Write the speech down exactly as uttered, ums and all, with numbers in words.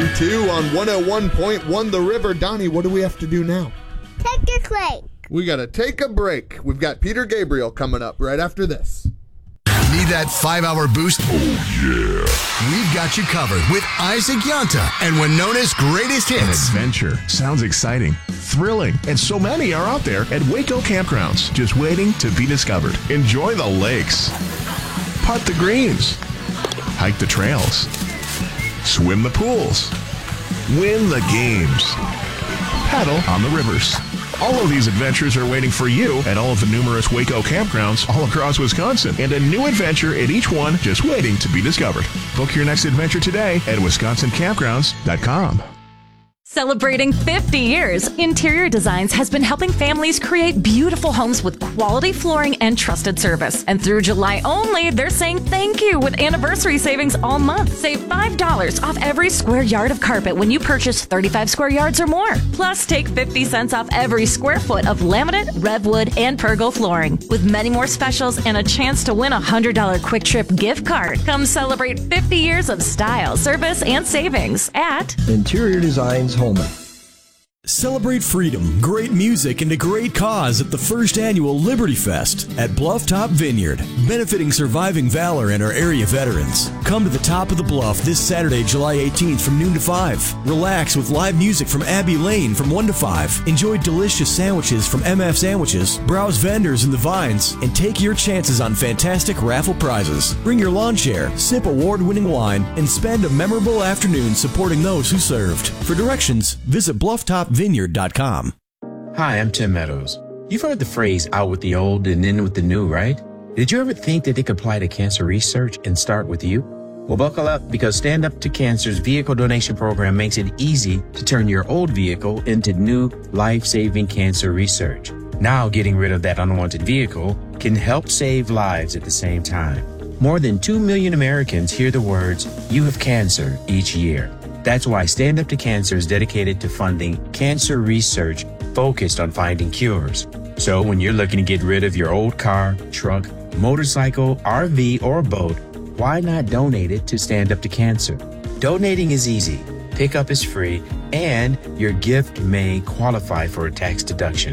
two two on one oh one point one The River. Donnie, what do we have to do now? Take a break. We got to take a break. We've got Peter Gabriel coming up right after this. Need that five-hour boost? Oh, yeah. We've got you covered with Isaac Yanta and Winona's Greatest Hits. An adventure. Sounds exciting, thrilling, and so many are out there at Waco Campgrounds, just waiting to be discovered. Enjoy the lakes. Putt the greens. Hike the trails. Swim the pools. Win the games. Paddle on the rivers. All of these adventures are waiting for you at all of the numerous Waco campgrounds all across Wisconsin, and a new adventure at each one just waiting to be discovered. Book your next adventure today at wisconsin campgrounds dot com. Celebrating fifty years, Interior Designs has been helping families create beautiful homes with quality flooring and trusted service. And through July only, they're saying thank you with anniversary savings all month. Save five dollars off every square yard of carpet when you purchase thirty-five square yards or more. Plus, take fifty cents off every square foot of laminate, redwood, and pergo flooring. With many more specials and a chance to win a one hundred dollars Quick Trip gift card. Come celebrate fifty years of style, service, and savings at Interior Designs Holman. Celebrate freedom, great music, and a great cause at the first annual Liberty Fest at Bluff-Top Vineyard, benefiting surviving valor and our area veterans. Come to the top of the bluff this Saturday, July eighteenth from noon to five. Relax with live music from Abbey Lane from one to five. Enjoy delicious sandwiches from M F Sandwiches, browse vendors in the vines, and take your chances on fantastic raffle prizes. Bring your lawn chair, sip award-winning wine, and spend a memorable afternoon supporting those who served. For directions, visit bluff top vineyard dot com. Hi, I'm Tim Meadows. You've heard the phrase out with the old and in with the new, right? Did you ever think that they could apply to cancer research and start with you? Well, buckle up, because Stand Up to Cancer's vehicle donation program makes it easy to turn your old vehicle into new life-saving cancer research. Now, getting rid of that unwanted vehicle can help save lives at the same time. More than two million Americans hear the words, "You have cancer," each year. That's why Stand Up to Cancer is dedicated to funding cancer research focused on finding cures. So when you're looking to get rid of your old car, truck, motorcycle, R V, or boat, why not donate it to Stand Up to Cancer? Donating is easy, pickup is free, and your gift may qualify for a tax deduction.